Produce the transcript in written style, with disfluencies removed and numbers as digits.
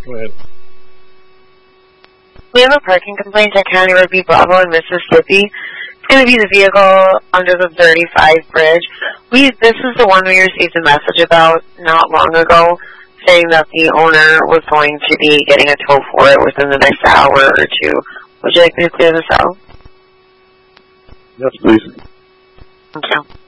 Go ahead. We have a parking complaint at County Road B Bravo in Mississippi. It's going to be the vehicle under the 35 bridge. This is the one we received a message about not long ago, saying that the owner was going to be getting a tow for it within the next hour or two. Would you like me to clear this out? Yes, please. Thank you.